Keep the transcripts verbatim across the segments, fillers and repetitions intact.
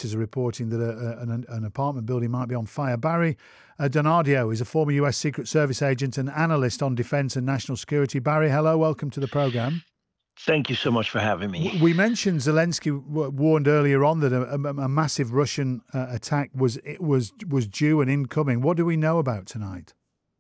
Reuters are reporting that a, a, an, an apartment building might be on fire. Barry uh, Donardio is a former U S Secret Service agent and analyst on defence and national security. Barry, hello, welcome to the programme. Thank you so much for having me. We mentioned Zelensky w- warned earlier on that a, a, a massive Russian uh, attack was was was due and incoming. What do we know about tonight?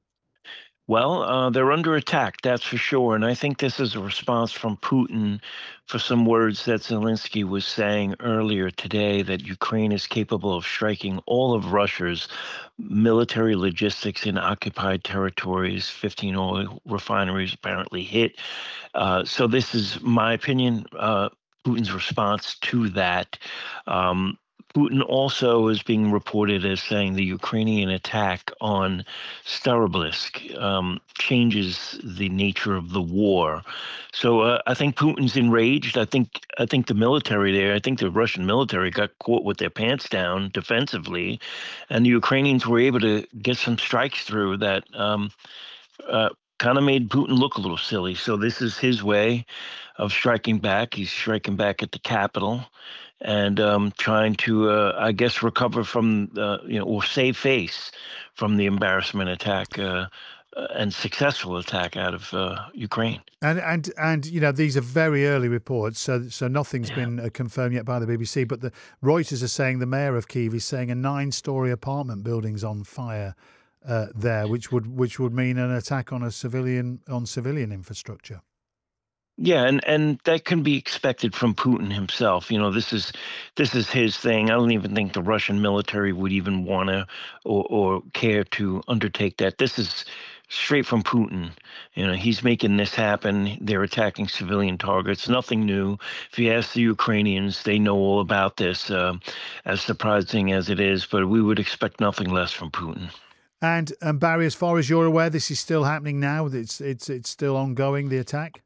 Well, uh, they're under attack, that's for sure. And I think this is a response from Putin for some words that Zelensky was saying earlier today, that Ukraine is capable of striking all of Russia's military logistics in occupied territories. fifteen oil refineries apparently hit. Uh, so this is, my opinion, uh, Putin's response to that. Um, Putin also is being reported as saying the Ukrainian attack on Starobilsk um, changes the nature of the war. So uh, I think Putin's enraged. I think I think the military there, I think the Russian military got caught with their pants down defensively, and the Ukrainians were able to get some strikes through that um, uh, kind of made Putin look a little silly. So this is his way of striking back. He's striking back at the capital and um, trying to, uh, I guess, recover from, uh, you know, or save face from the embarrassment attack uh, uh, and successful attack out of uh, Ukraine. And and and you know, these are very early reports, so so nothing's Yeah. been uh, confirmed yet by the B B C. But the Reuters are saying the mayor of Kyiv is saying a nine-story apartment building's on fire uh, there, which would which would mean an attack on a civilian on civilian infrastructure. Yeah, and, and that can be expected from Putin himself. You know, this is this is his thing. I don't even think the Russian military would even want to or, or care to undertake that. This is straight from Putin. You know, he's making this happen. They're attacking civilian targets. Nothing new. If you ask the Ukrainians, they know all about this, uh, as surprising as it is. But we would expect nothing less from Putin. And and Barry, as far as you're aware, this is still happening now. It's it's it's still ongoing, the attack.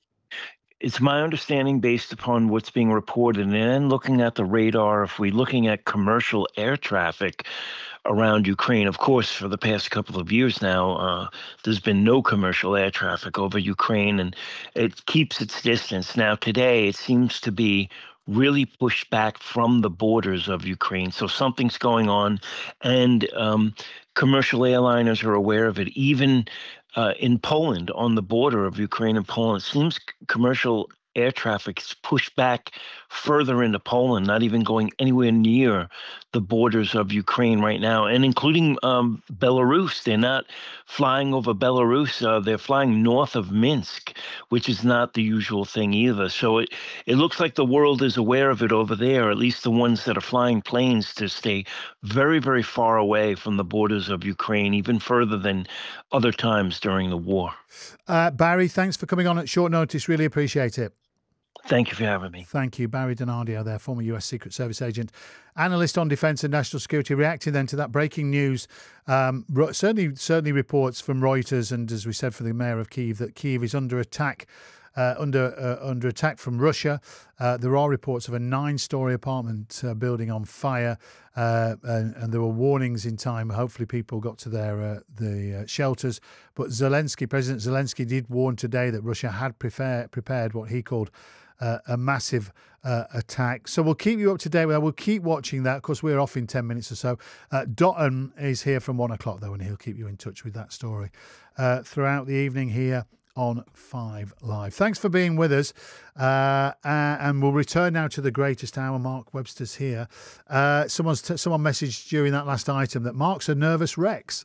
It's my understanding, based upon what's being reported, and then looking at the radar, if we're looking at commercial air traffic around Ukraine, of course, for the past couple of years now, uh, there's been no commercial air traffic over Ukraine, and it keeps its distance. Now, today, it seems to be really pushed back from the borders of Ukraine. So something's going on, and um, commercial airliners are aware of it. Even uh, in Poland, on the border of Ukraine and Poland, it seems c- commercial air traffic is pushed back further into Poland, not even going anywhere near the borders of Ukraine right now, and including um, Belarus. They're not flying over Belarus. Uh, they're flying north of Minsk, which is not the usual thing either. So it, it looks like the world is aware of it over there, at least the ones that are flying planes, to stay very, very far away from the borders of Ukraine, even further than other times during the war. Uh, Barry, thanks for coming on at short notice. Really appreciate it. Thank you for having me. Thank you. Barry Donardio there, former U S Secret Service agent, analyst on defence and national security, reacting then to that breaking news. Um, certainly, certainly reports from Reuters and, as we said, for the mayor of Kyiv, that Kyiv is under attack. Uh, under uh, under attack from Russia. Uh, there are reports of a nine-story apartment uh, building on fire, uh, and, and there were warnings in time. Hopefully, people got to their uh, the uh, shelters. But Zelensky, President Zelensky, did warn today that Russia had prepare, prepared what he called uh, a massive uh, attack. So we'll keep you up to date with that. We'll keep watching that. Of course, we're off in ten minutes or so. Uh, Dotton is here from one o'clock though, and he'll keep you in touch with that story uh, throughout the evening here on Five Live. Thanks for being with us, uh, and we'll return now to the greatest hour. Mark Webster's here. Uh, someone's t- someone messaged during that last item that Mark's a nervous Rex.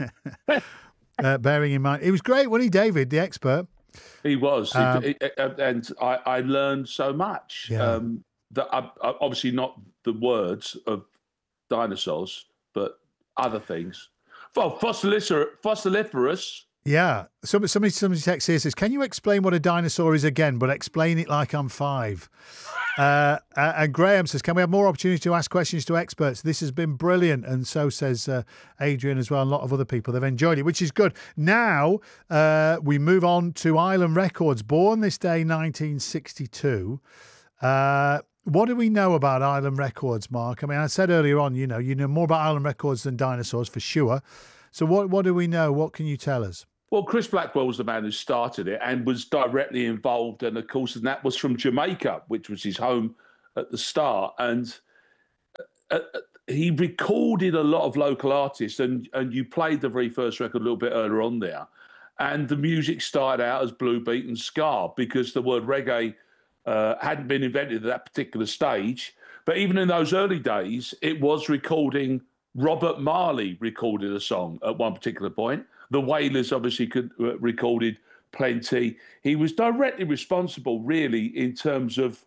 uh, bearing in mind, it was great, wasn't he, David, the expert? He was, Um, He- he- and I, I learned so much. Yeah. Um, that I, I- obviously not the words of dinosaurs, but other things. Well, fossilifer- fossiliferous. Yeah. Somebody, somebody, somebody texts here says, "Can you explain what a dinosaur is again, but explain it like I'm five?" Uh, uh, and Graham says, "Can we have more opportunity to ask questions to experts? This has been brilliant." And so says uh, Adrian as well. And a lot of other people, they've enjoyed it, which is good. Now uh, we move on to Island Records, born this day, nineteen sixty-two. Uh, what do we know about Island Records, Mark? I mean, I said earlier on, you know, you know more about Island Records than dinosaurs for sure. So what what do we know? What can you tell us? Well, Chris Blackwell was the man who started it and was directly involved. And of course, and that was from Jamaica, which was his home at the start. And uh, he recorded a lot of local artists, and and you played the very first record a little bit earlier on there, and the music started out as blue beat and ska because the word reggae uh, hadn't been invented at that particular stage. But even in those early days, it was recording. Robert Marley recorded a song at one particular point. The Wailers obviously could, uh, recorded plenty. He was directly responsible, really, in terms of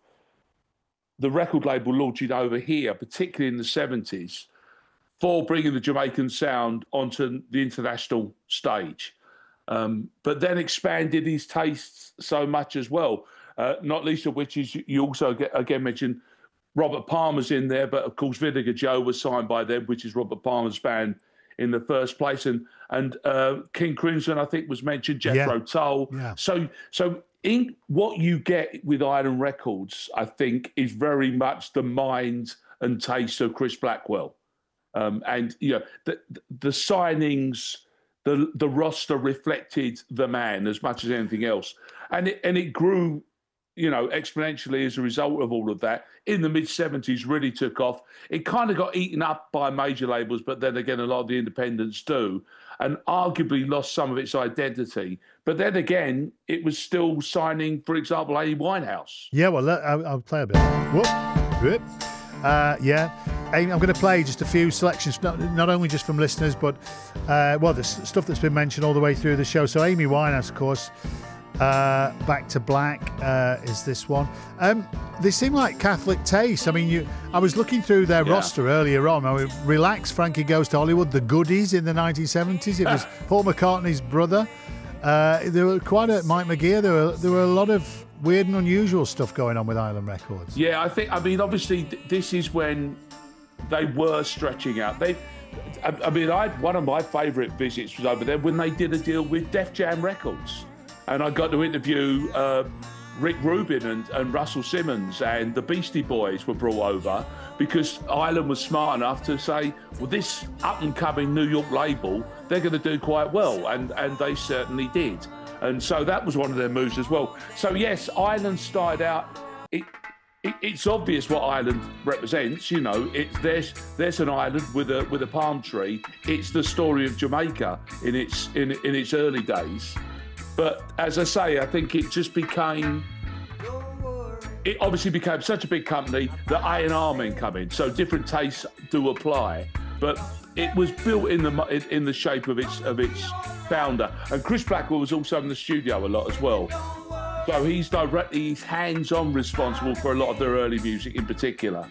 the record label launching over here, particularly in the seventies, for bringing the Jamaican sound onto the international stage. Um, but then expanded his tastes so much as well, uh, not least of which is you also get, again mentioned Robert Palmer's in there, but of course Vinegar Joe was signed by them, which is Robert Palmer's band in the first place, and and uh, King Crimson I think was mentioned, Jethro Yeah. Tull. Yeah. So so in what you get with Island Records, I think, is very much the mind and taste of Chris Blackwell, um, and you know the the signings, the the roster reflected the man as much as anything else, and it and it grew, you know, exponentially as a result of all of that. In the mid seventies, really took off. It kind of got eaten up by major labels, but then again, a lot of the independents do, and arguably lost some of its identity. But then again, it was still signing, for example, Amy Winehouse. Yeah, well, let- I'll, I'll play a bit. Whoop, whoop. Uh, yeah, Amy, I'm going to play just a few selections, not, not only just from listeners, but, uh, well, the stuff that's been mentioned all the way through the show. So Amy Winehouse, of course, uh, Back to Black uh, is this one. Um, they seem like Catholic taste. I mean, you. I was looking through their Yeah. roster earlier on. I mean, Relax, Frankie Goes to Hollywood, The Goodies in the nineteen seventies. It was Paul McCartney's brother. Uh, there were quite a Mike McGear. There were there were a lot of weird and unusual stuff going on with Island Records. Yeah, I think, I mean, obviously, th- this is when they were stretching out. They, I, I mean, I one of my favourite visits was over there when they did a deal with Def Jam Records. And I got to interview uh, Rick Rubin and, and Russell Simmons, and the Beastie Boys were brought over because Island was smart enough to say, well, this up-and-coming New York label, they're going to do quite well, and, and they certainly did. And so that was one of their moves as well. So, yes, Island started out... It, it, it's obvious what Island represents, you know. It's there's there's an island with a with a palm tree. It's the story of Jamaica in its in in its early days. But as I say, I think it just became, it obviously became such a big company that A and R men come in. So different tastes do apply. But it was built in the in the shape of its of its founder. And Chris Blackwell was also in the studio a lot as well. So he's directly, he's hands-on responsible for a lot of their early music in particular.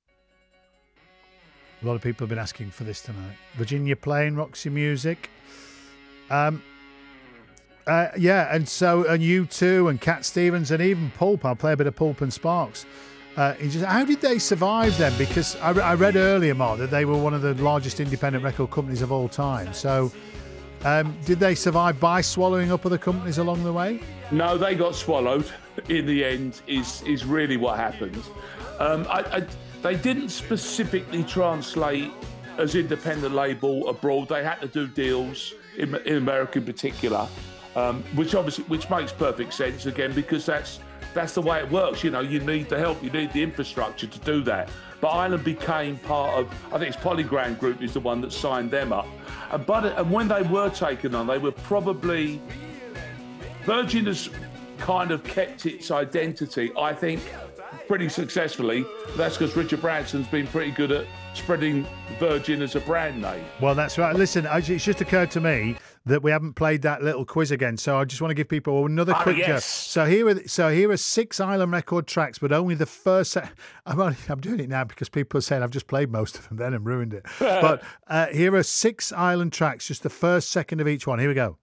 A lot of people have been asking for this tonight. Virginia Plain, Roxy Music. Um, uh, yeah, and so and U two and Cat Stevens and even Pulp. I'll play a bit of Pulp and Sparks. Uh, he just, how did they survive then? Because I, I read earlier, Mark, that they were one of the largest independent record companies of all time. So um, did they survive by swallowing up other companies along the way? No, they got swallowed in the end, is is really what happened. Um, I, I, they didn't specifically translate as independent label abroad. They had to do deals in, in America in particular, um, which obviously which makes perfect sense again, because that's that's the way it works. You know, you need the help, you need the infrastructure to do that. But Island became part of, I think it's Polygram Group is the one that signed them up. And, but, and when they were taken on, they were probably, Virgin has kind of kept its identity, I think, pretty successfully. That's because Richard Branson's been pretty good at spreading Virgin as a brand name. Well, that's right. Listen, it's just occurred to me that we haven't played that little quiz again, so I just want to give people another Oh, quick yes. go. So here are so here are six Island Record tracks, but only the first. Se- I'm only, I'm doing it now because people are saying I've just played most of them then and ruined it. But uh, here are six Island tracks, just the first second of each one. Here we go.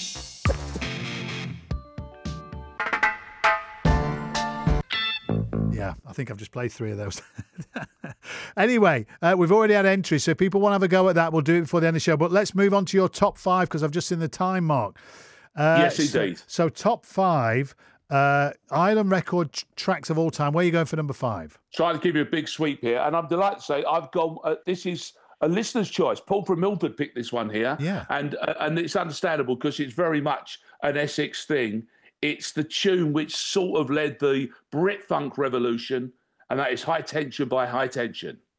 Yeah, I think I've just played three of those. Anyway, uh, we've already had entries, so if people want to have a go at that, we'll do it before the end of the show. But let's move on to your top five, because I've just seen the time mark. Uh, Yes, so- indeed. So, top five uh, Island Record tr- tracks of all time. Where are you going for number five? Trying to give you a big sweep here, and I'm delighted to say I've gone. Uh, this is a listener's choice. Paul from Milford picked this one here, Yeah. and uh, and it's understandable because it's very much an Essex thing. It's the tune which sort of led the Brit Funk revolution, and that is High Tension by High Tension.